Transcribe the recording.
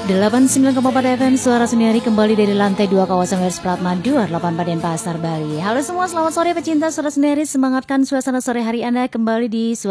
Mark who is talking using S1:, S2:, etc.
S1: 89,4 FM Suara Sendiri kembali dari lantai 2 kawasan Wers Pratma 28 Denpasar, Bali. Halo semua, selamat sore pecinta Suara Sendiri. Semangatkan suasana sore hari Anda kembali di